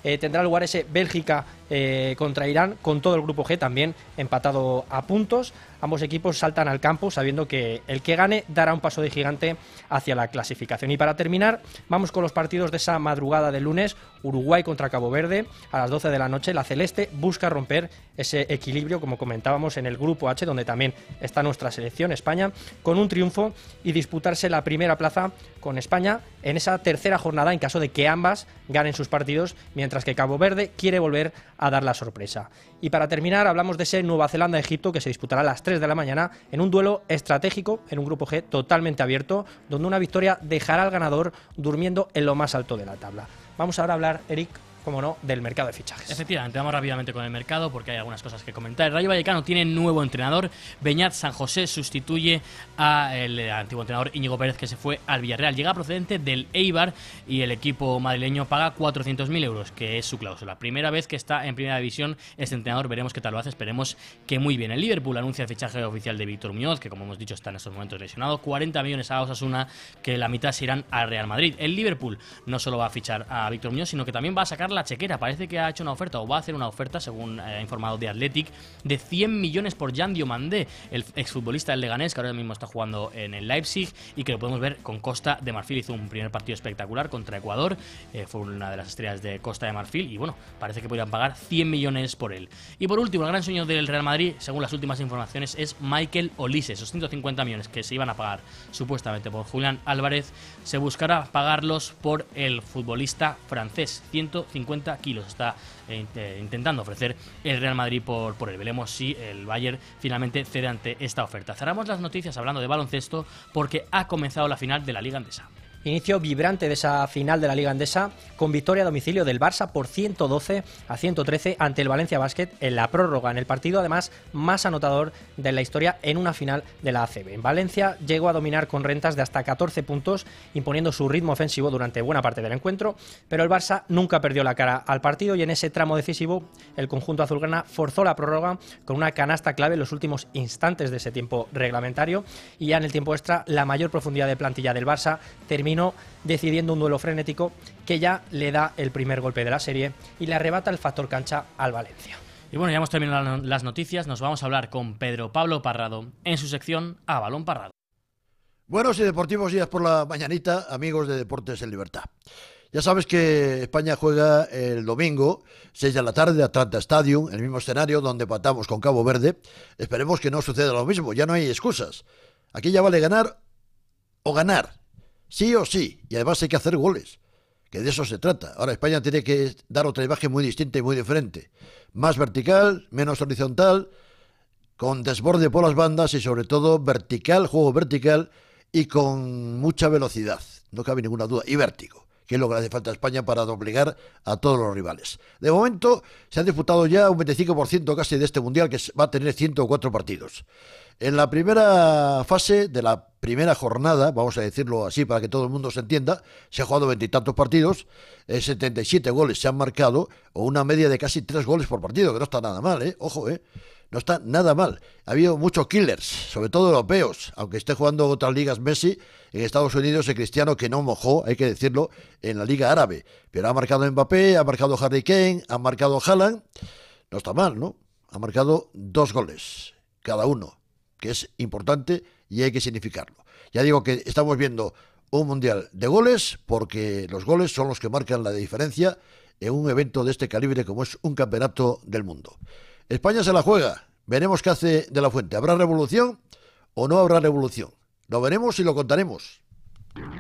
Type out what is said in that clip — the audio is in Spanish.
tendrá lugar ese Bélgica contra Irán, con todo el grupo G también empatado a puntos. Ambos equipos saltan al campo sabiendo que el que gane dará un paso de gigante hacia la clasificación. Y para terminar, vamos con los partidos de esa madrugada del lunes. Uruguay contra Cabo Verde a las 12 de la noche. La celeste busca romper ese equilibrio, como comentábamos, en el grupo H, donde también está nuestra selección, España, con un triunfo y disputarse la primera plaza con España en esa tercera jornada en caso de que ambas ganen sus partidos, mientras que Cabo Verde quiere volver a dar la sorpresa. Y para terminar, hablamos de ese Nueva Zelanda-Egipto que se disputará a las 3 de la mañana en un duelo estratégico en un grupo G totalmente abierto, donde una victoria dejará al ganador durmiendo en lo más alto de la tabla. Vamos ahora a hablar, Eric, como no, del mercado de fichajes. Efectivamente, vamos rápidamente con el mercado porque hay algunas cosas que comentar. El Rayo Vallecano tiene nuevo entrenador. Beñat San José sustituye al antiguo entrenador Íñigo Pérez, que se fue al Villarreal. Llega procedente del Eibar y el equipo madrileño paga 400.000 euros, que es su cláusula. Primera vez que está en primera división este entrenador, veremos qué tal lo hace, esperemos que muy bien. El Liverpool anuncia el fichaje oficial de Víctor Muñoz, que como hemos dicho está en estos momentos lesionado. 40 millones a Osasuna, que la mitad se irán al Real Madrid. El Liverpool no solo va a fichar a Víctor Muñoz, sino que también va a sacar la chequera. Parece que ha hecho una oferta o va a hacer una oferta, según ha informado The Athletic, de 100 millones por Jan Diomandé, el exfutbolista del Leganés, que ahora mismo está jugando en el Leipzig y que lo podemos ver con Costa de Marfil. Hizo un primer partido espectacular contra Ecuador, fue una de las estrellas de Costa de Marfil y bueno, parece que podrían pagar 100 millones por él. Y por último, el gran sueño del Real Madrid, según las últimas informaciones, es Michael Olise. Esos 150 millones que se iban a pagar supuestamente por Julián Álvarez, se buscará pagarlos por el futbolista francés. 150 kilos está intentando ofrecer el Real Madrid por él. Veremos si el Bayern finalmente cede ante esta oferta. Cerramos las noticias hablando de baloncesto porque ha comenzado la final de la Liga Endesa. Inicio vibrante de esa final de la Liga Endesa con victoria a domicilio del Barça por 112-113 ante el Valencia Basket en la prórroga, en el partido además más anotador de la historia en una final de la ACB. En Valencia llegó a dominar con rentas de hasta 14 puntos, imponiendo su ritmo ofensivo durante buena parte del encuentro, pero el Barça nunca perdió la cara al partido y en ese tramo decisivo el conjunto azulgrana forzó la prórroga con una canasta clave en los últimos instantes de ese tiempo reglamentario y ya en el tiempo extra la mayor profundidad de plantilla del Barça terminó decidiendo un duelo frenético que ya le da el primer golpe de la serie y le arrebata el factor cancha al Valencia. Y bueno, ya hemos terminado las noticias, nos vamos a hablar con Pedro Pablo Parrado en su sección A Balón Parrado. Buenos y deportivos días por la mañanita, amigos de Deportes en Libertad. Ya sabes que España juega el domingo, 6 de la tarde, Atlanta Stadium, el mismo escenario donde empatamos con Cabo Verde. Esperemos que no suceda lo mismo, ya no hay excusas. Aquí ya vale ganar o ganar. Sí o sí, y además hay que hacer goles, que de eso se trata. Ahora España tiene que dar otra imagen muy distinta y muy diferente. Más vertical, menos horizontal, con desborde por las bandas y sobre todo vertical, juego vertical y con mucha velocidad, no cabe ninguna duda, y vértigo, que es lo que le hace falta a España para doblegar a todos los rivales. De momento se han disputado ya un 25% casi de este Mundial, que va a tener 104 partidos. En la primera fase de la primera jornada, vamos a decirlo así para que todo el mundo se entienda, se han jugado 20 y tantos partidos, 77 goles se han marcado, o una media de casi 3 goles por partido, que no está nada mal, ojo, no está nada mal. Ha habido muchos killers, sobre todo europeos, aunque esté jugando otras ligas Messi, en Estados Unidos el Cristiano que no mojó, hay que decirlo, en la Liga Árabe, pero ha marcado Mbappé, ha marcado Harry Kane, ha marcado Haaland, no está mal, ¿no? Ha marcado 2 goles cada uno, que es importante y hay que significarlo. Ya digo que estamos viendo un mundial de goles porque los goles son los que marcan la diferencia en un evento de este calibre como es un campeonato del mundo. España se la juega, veremos qué hace De la Fuente. ¿Habrá revolución o no habrá revolución? Lo veremos y lo contaremos.